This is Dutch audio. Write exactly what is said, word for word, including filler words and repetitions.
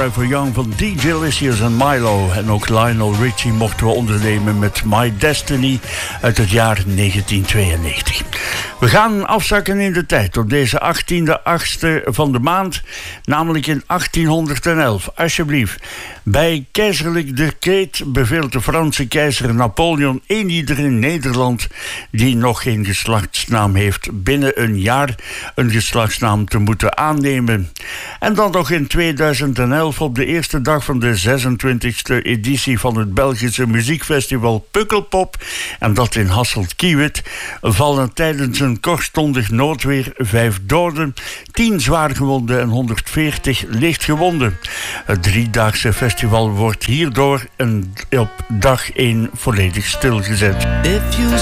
Forever Young van D J Licious en Milo. En ook Lionel Richie mochten we ondernemen met My Destiny uit het jaar negentien tweeënnegentig. We gaan afzakken in de tijd op deze achttiende achtste van de maand, namelijk in achttienhonderdelf. Alsjeblieft. Bij keizerlijk decreet beveelt de Franse keizer Napoleon eenieder in Nederland die nog geen geslachtsnaam heeft binnen een jaar een geslachtsnaam te moeten aannemen. En dan nog in tweeduizend elf, op de eerste dag van de zesentwintigste editie van het Belgische muziekfestival Pukkelpop, en dat in Hasselt-Kiewit, vallen tijdens een kortstondig noodweer vijf doden, tien zwaargewonden en honderdveertig lichtgewonden. Het driedaagse festival wordt hierdoor een, op dag één volledig stilgezet. If you